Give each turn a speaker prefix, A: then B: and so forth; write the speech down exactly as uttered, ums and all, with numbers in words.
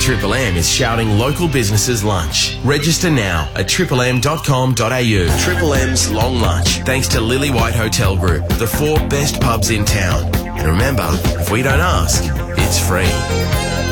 A: Triple M is shouting local businesses lunch. Register now at triple m dot com dot a u. Triple M's Long Lunch, thanks to Lily White Hotel Group, the four best pubs in town. And remember, if we don't ask, it's free.